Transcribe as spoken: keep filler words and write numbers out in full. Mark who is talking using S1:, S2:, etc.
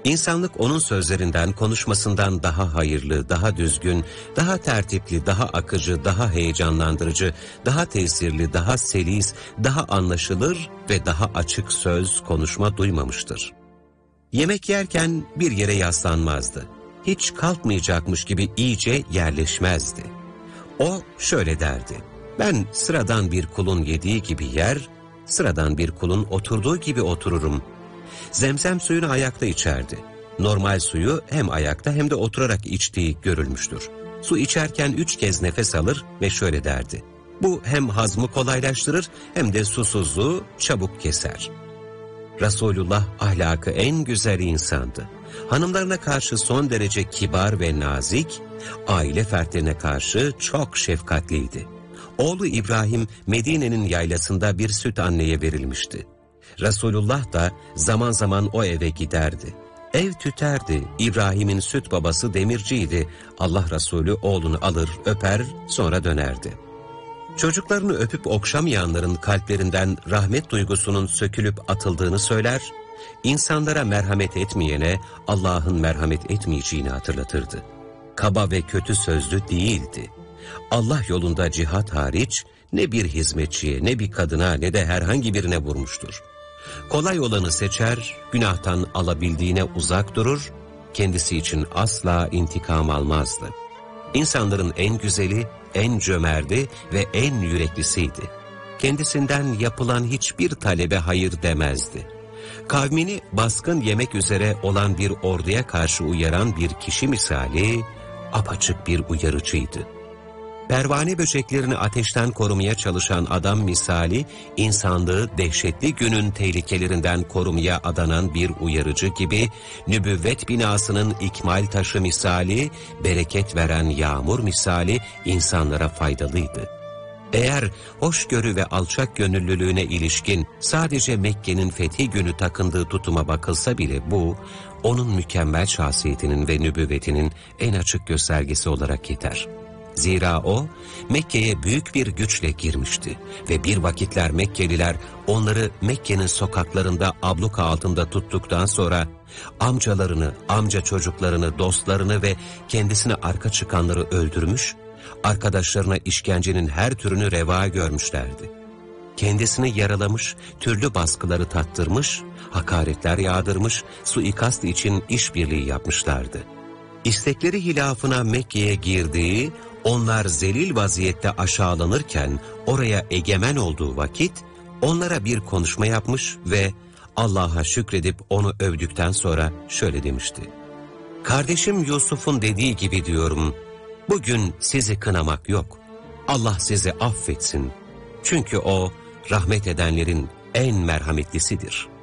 S1: İnsanlık onun sözlerinden, konuşmasından daha hayırlı, daha düzgün, daha tertipli, daha akıcı, daha heyecanlandırıcı, daha tesirli, daha selis, daha anlaşılır ve daha açık söz, konuşma duymamıştır. Yemek yerken bir yere yaslanmazdı. Hiç kalkmayacakmış gibi iyice yerleşmezdi. O şöyle derdi: ben sıradan bir kulun yediği gibi yer, sıradan bir kulun oturduğu gibi otururum. Zemzem suyunu ayakta içerdi. Normal suyu hem ayakta hem de oturarak içtiği görülmüştür. Su içerken üç kez nefes alır ve şöyle derdi: bu hem hazmı kolaylaştırır hem de susuzluğu çabuk keser. Resulullah ahlakı en güzel insandı. Hanımlarına karşı son derece kibar ve nazik, aile fertlerine karşı çok şefkatliydi. Oğlu İbrahim Medine'nin yaylasında bir süt anneye verilmişti. Resulullah da zaman zaman o eve giderdi. Ev tüterdi. İbrahim'in süt babası demirciydi. Allah Resulü oğlunu alır, öper, sonra dönerdi. Çocuklarını öpüp okşamayanların kalplerinden rahmet duygusunun sökülüp atıldığını söyler, insanlara merhamet etmeyene Allah'ın merhamet etmeyeceğini hatırlatırdı. Kaba ve kötü sözlü değildi. Allah yolunda cihat hariç ne bir hizmetçiye, ne bir kadına, ne de herhangi birine vurmuştur. Kolay olanı seçer, günahtan alabildiğine uzak durur, kendisi için asla intikam almazdı. İnsanların en güzeli, en cömerti ve en yüreklisiydi. Kendisinden yapılan hiçbir talebe hayır demezdi. Kavmini baskın yemek üzere olan bir orduya karşı uyaran bir kişi misali, apaçık bir uyarıcıydı. Pervane böceklerini ateşten korumaya çalışan adam misali, insanlığı dehşetli günün tehlikelerinden korumaya adanan bir uyarıcı gibi, nübüvvet binasının ikmal taşı misali, bereket veren yağmur misali insanlara faydalıydı. Eğer hoşgörü ve alçak gönüllülüğüne ilişkin sadece Mekke'nin fethi günü takındığı tutuma bakılsa bile bu, onun mükemmel şahsiyetinin ve nübüvvetinin en açık göstergesi olarak yeter. Zira o, Mekke'ye büyük bir güçle girmişti ve bir vakitler Mekkeliler onları Mekke'nin sokaklarında abluka altında tuttuktan sonra amcalarını, amca çocuklarını, dostlarını ve kendisine arka çıkanları öldürmüş, arkadaşlarına işkencenin her türünü reva görmüşlerdi. Kendisini yaralamış, türlü baskıları tattırmış, hakaretler yağdırmış, suikast için işbirliği yapmışlardı. İstekleri hilafına Mekke'ye girdiği, onlar zelil vaziyette aşağılanırken oraya egemen olduğu vakit onlara bir konuşma yapmış ve Allah'a şükredip onu övdükten sonra şöyle demişti: kardeşim Yusuf'un dediği gibi diyorum, bugün sizi kınamak yok. Allah sizi affetsin. Çünkü o rahmet edenlerin en merhametlisidir.